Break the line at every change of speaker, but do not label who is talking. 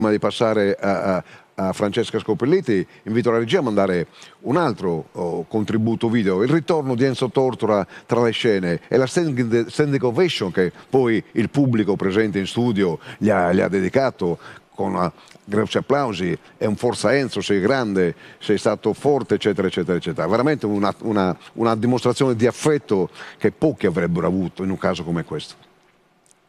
Prima di passare a Francesca Scopelliti, invito la regia a mandare un altro contributo video, il ritorno di Enzo Tortora tra le scene e la standing ovation che poi il pubblico presente in studio gli ha dedicato con grossi applausi. È un forza Enzo, sei grande, sei stato forte, eccetera, eccetera, eccetera. Veramente una dimostrazione di affetto che pochi avrebbero avuto in un caso come questo.